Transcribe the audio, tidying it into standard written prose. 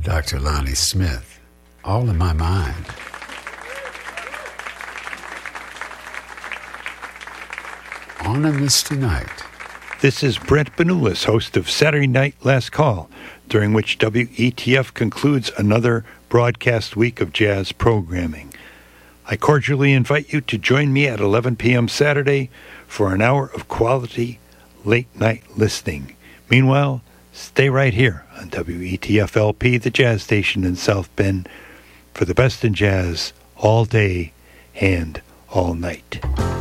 Dr. Lonnie Smith, All in My Mind. On a Misty Night. This is Brent Benulis, host of Saturday Night Last Call, during which WETF concludes another broadcast week of jazz programming. I cordially invite you to join me at 11 p.m. Saturday for an hour of quality late-night listening. Meanwhile, stay right here on WETF-LP, the jazz station in South Bend, for the best in jazz all day and all night.